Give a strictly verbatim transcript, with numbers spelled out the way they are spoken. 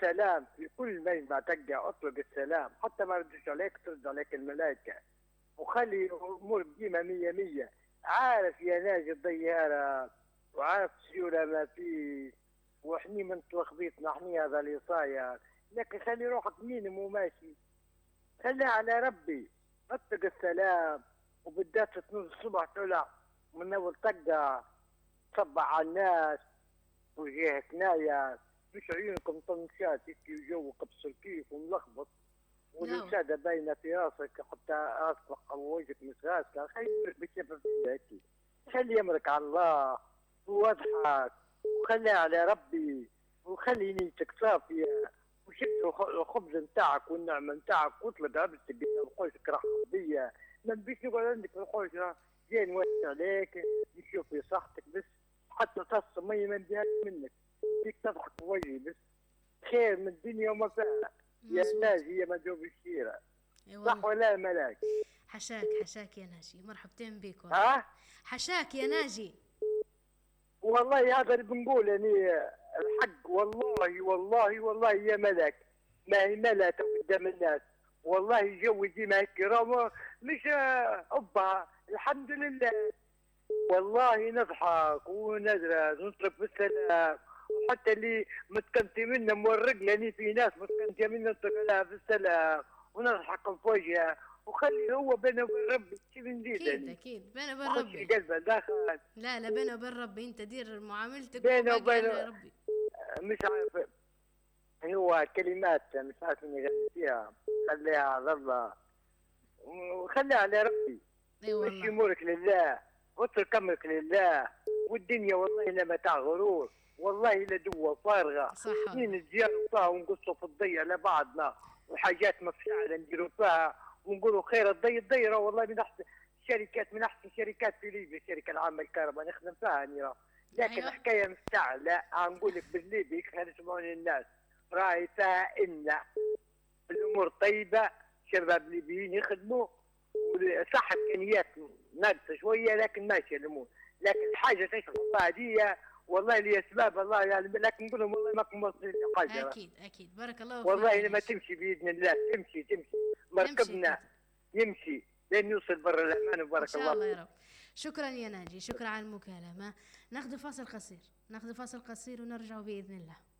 السلام في كل مجمع تلقى اطلق السلام، حتى ما ردش عليك ترد عليك الملائكه، وخلي امورك ديما مية مية. عارف يا ناجي الضيارة وعارف سيولة ما فيه، وحني من تلخبيطنا حني هذا اللي صاير، لكن خلي روحك مين مو ماشي، خليها على ربي. اطلق السلام، وبالذات تنوض الصبح طلع من اول طقه تصبح على الناس وجهك نايا، مش عيونكم طنشات هيك وجوك بسلكيف وملخبط والوسادة باينة في راسك، حتى راسك ووجهك مش غاسلة، خليك بشفافية هيك، خلي امرك على الله واضحك، وخليها على ربي، وخلي نيتك صافية، وشد الخبز نتاعك والنعمة نتاعك واطلب عبدتك القوشك رحب بيا، ما نبيش نقعد عندك في القوش زين نوسع عليك نشوف في صحتك بس، حتى تص مية ما نديهاش منك، فيك تضحك بوجهي بس، خير من الدنيا وما فيها يا ناجي يا مجوب الشيرة. صح ولا ملاك؟ حشاك حشاك يا ناجي، مرحبتين بك والله. ها؟ حشاك يا ناجي. والله هذا اللي بنقول يعني الحق، والله والله والله يا ملاك، ما هي ملاك قدام الناس، والله جو ديما هيك راهو مش أبا الحمد لله، والله نضحك ونزرد ونطلب بالسلام، وحتى اللي متكنتي منا مورق لاني في ناس متكنتي منا نطلق لها بالسلام ونضحك في وجهها، وخلي هو بينه وبين ربي كيف نزيد اكيد يعني. اكيد بينه وبين ربي. قلبه داخل. لا لا بينه وبين ربي، انت دير معاملتك بينه وباقي وبين على ربي. مش عارف، هو كلمات مش عارف اني غنيتيها، خليها على الله وخليها على ربي. اي والله. مشي امورك لله واترك امرك لله، والدنيا والله لا متاع غرور، والله لا دوا فارغه. صح. مين نتجاروا فيها ونقصوا في الضي على بعضنا، وحاجات مفشعله نديروا فيها ونقولوا خير الضي الضيره، والله من احسن الشركات، من احسن شركات في ليبيا الشركه العامه للكهرباء نخدم فيها اني، لكن أيوة. الحكايه مفتعله نقول لك بالليبي خلينا يسمعوني الناس، راهي فيها ان الامور طيبه، شباب ليبيين يخدموا، صح امكانيات ناقصه شويه لكن ماشيه الامور، لكن الحاجه تشرف الله هديه والله لي اسباب الله يعني، لكن نقول لهم والله ماكم موصلين حاجه. اكيد اكيد بارك الله فيك. والله لما تمشي باذن الله تمشي تمشي مركبنا يمشي لين يوصل بر الامان وبارك الله. ان شاء الله يا رب. شكرا يا ناجي، شكرا على المكالمه. ناخذ فاصل قصير، ناخذ فاصل قصير ونرجع باذن الله.